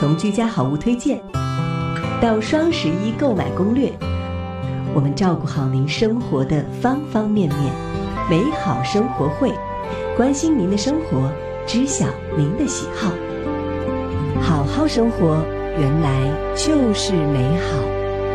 从居家好物推荐到双11购买攻略，我们照顾好您生活的方方面面。美好生活会，关心您的生活，知晓您的喜好。好好生活，原来就是美好。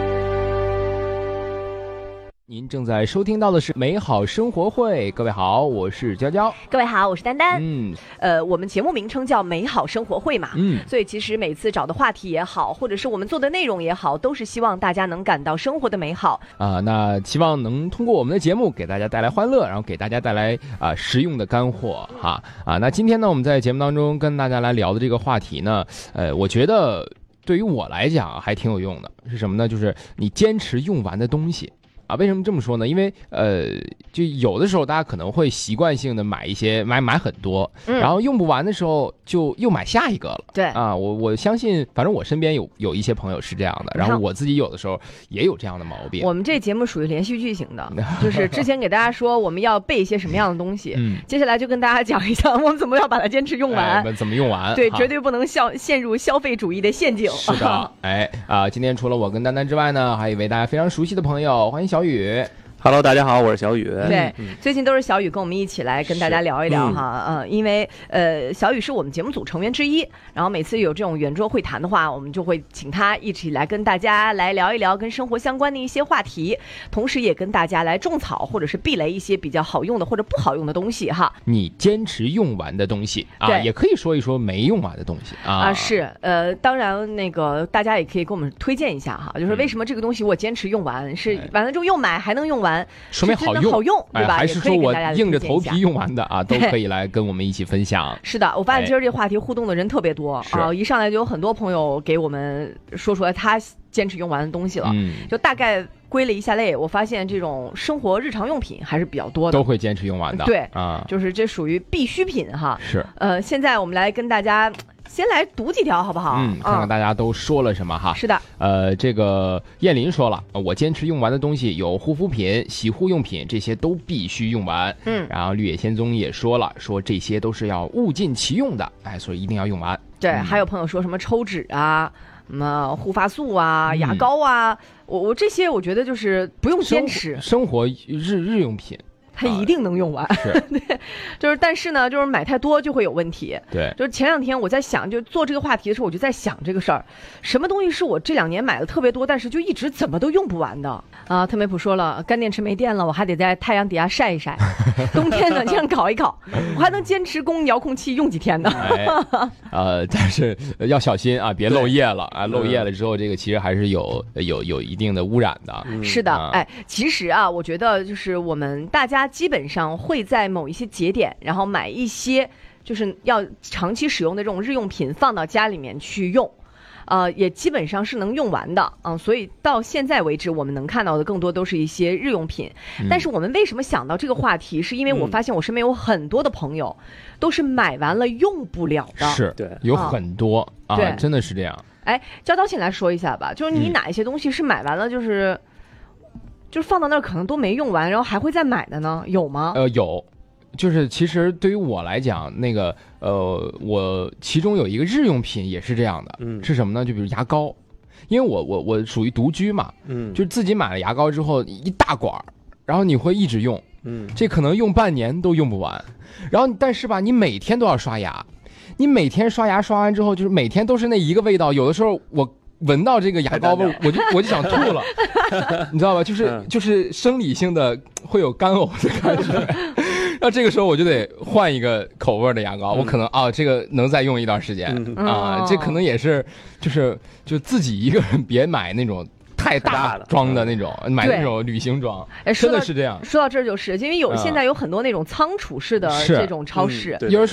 您正在收听到的是美好生活会，各位好，我是娇娇。 各位好，我是丹丹。 我们节目名称叫美好生活会嘛，所以其实每次找的话题也好，或者是我们做的内容也好，都是希望大家能感到生活的美好啊。那希望能通过我们的节目给大家带来欢乐，然后给大家带来实用的干货哈啊。那今天呢，我们在节目当中跟大家来聊的这个话题呢，我觉得对于我来讲还挺有用的，是什么呢？就是你坚持用完的东西。为什么这么说呢？因为就有的时候大家可能会习惯性的买一些买很多，然后用不完的时候就又买下一个了。 对啊，我相信，反正我身边有一些朋友是这样的，然后我自己有的时候也有这样的毛病。 我们这节目属于连续剧型的，就是之前给大家说我们要备一些什么样的东西，接下来就跟大家讲一讲我们怎么要把它坚持用完， 怎么用完？ 对，绝对不能陷入消费主义的陷阱。 是的，今天除了我跟丹丹之外呢，还有一位大家非常熟悉的朋友，欢迎小雨。 Hello， 大家好，我是小雨。 对，最近都是小雨跟我们一起来跟大家聊一聊哈，因为小雨是我们节目组成员之一，然后每次有这种圆桌会谈的话，我们就会请他一起来跟大家来聊一聊跟生活相关的一些话题，同时也跟大家来种草或者是避雷一些比较好用的或者不好用的东西哈。 你坚持用完的东西啊，也可以说一说没用完的东西啊。 是当然那个大家也可以给我们推荐一下哈，就是为什么这个东西我坚持用完，是完了之后又买还能用完。 说明好用， 对吧？ 还是说我硬着头皮用完的啊，都可以来跟我们一起分享。 是的，我发现今儿这话题互动的人特别多啊，一上来就有很多朋友给我们说出来他坚持用完的东西了，就大概归了一下类，我发现这种生活日常用品还是比较多的， 都会坚持用完的。 对啊，就是这属于必需品哈。 是， 现在我们来跟大家先来读几条好不好？ 看看大家都说了什么哈。 是的， 这个燕林说了，我坚持用完的东西有护肤品、洗护用品，这些都必须用完。然后绿野仙踪也说了，说这些都是要物尽其用的，所以一定要用完。 对，还有朋友说什么抽纸啊，什么护发素啊、牙膏啊，我这些我觉得就是不用坚持， 生活日用品。 它一定能用完，对，就是但是呢，就是买太多就会有问题。 对， 就是前两天我在想，就做这个话题的时候，我就在想这个事儿，什么东西是我这2年买的特别多，但是就一直怎么都用不完的啊？特美普说了，干电池没电了，我还得在太阳底下晒一晒，冬天呢这样搞一搞，我还能坚持供遥控器用几天呢。 但是要小心啊，别漏液了啊！漏液了之后，这个其实还是有一定的污染的。 是的，其实啊，我觉得就是我们大家基本上会在某一些节点，然后买一些就是要长期使用的这种日用品放到家里面去用，也基本上是能用完的所以到现在为止，我们能看到的更多都是一些日用品。但是我们为什么想到这个话题，是因为我发现我身边有很多的朋友都是买完了用不了的， 是对，有很多对， 真的是这样。 娇娇先来说一下吧，就是你哪一些东西是买完了就是放到那儿可能都没用完，然后还会再买的呢？有吗？ 有，就是其实对于我来讲，那个我其中有一个日用品也是这样的，是什么呢？就比如牙膏，因为我属于独居嘛，就是自己买了牙膏之后一大管，然后你会一直用，这可能用半年都用不完，然后但是吧，你每天都要刷牙，你每天刷牙刷完之后，就是每天都是那一个味道，有的时候我闻到这个牙膏味，我就想吐了，你知道吧？就是生理性的会有干呕的感觉。那这个时候我就得换一个口味的牙膏，我可能这个能再用一段时间这可能也是就自己一个人别买那种太大装的那种，买那种旅行装，真的是这样。 说到这儿就是因为现在有很多那种仓储式的这种超市， 有